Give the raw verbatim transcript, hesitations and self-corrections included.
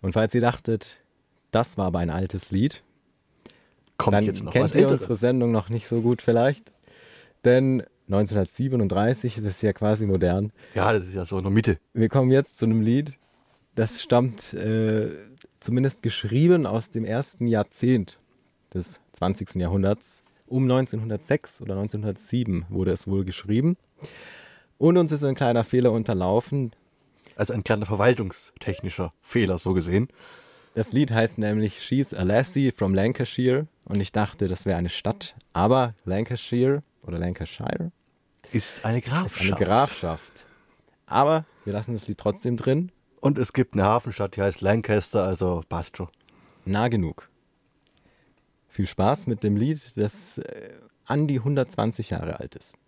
Und falls ihr dachtet, das war aber ein altes Lied, Kommt dann jetzt noch kennt was ihr Älteres. unsere Sendung noch nicht so gut vielleicht. Denn neunzehnhundertsiebenunddreißig, das ist ja quasi modern. Ja, das ist ja so in der Mitte. Wir kommen jetzt zu einem Lied, das stammt äh, zumindest geschrieben aus dem ersten Jahrzehnt des zwanzigsten Jahrhunderts. Um neunzehnhundertsechs oder neunzehnhundertsieben wurde es wohl geschrieben. Und uns ist ein kleiner Fehler unterlaufen. Also ein kleiner verwaltungstechnischer Fehler, so gesehen. Das Lied heißt nämlich She's a Lassie from Lancashire. Und ich dachte, das wäre eine Stadt. Aber Lancashire oder Lancashire Ist eine ist Grafschaft. eine Grafschaft. Aber wir lassen das Lied trotzdem drin. Und es gibt eine Hafenstadt, die heißt Lancaster, also passt schon. Nah genug. Viel Spaß mit dem Lied, das äh, an die hundertzwanzig Jahre alt ist.